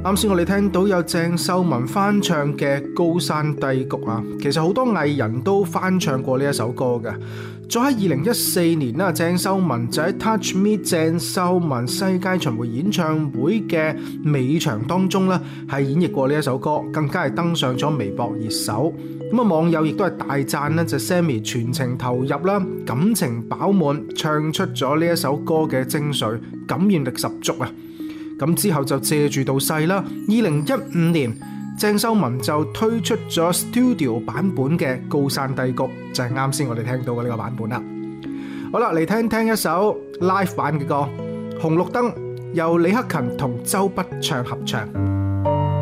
啱先我哋聽到有鄭秀文翻唱嘅《高山低谷》啊，其實好多藝人都翻唱過呢一首歌嘅。再喺2014年啦，鄭秀文就喺 Touch Me 鄭秀文世界巡迴演唱會嘅尾場當中咧，係演繹過呢一首歌，更加係登上咗微博熱搜。咁啊，網友亦都係大讚咧，就 Sammy 全程投入啦，感情飽滿，唱出咗呢一首歌嘅精髓，感染力十足啊！咁之後就借住到勢啦，2015年鄭秀文就推出咗 Studio 版本嘅《高山低谷》，就係啱先我哋聽到嘅呢個版本啦。好啦，嚟聽聽一首 Live 版嘅歌《紅綠燈》，由李克勤同周筆暢合唱。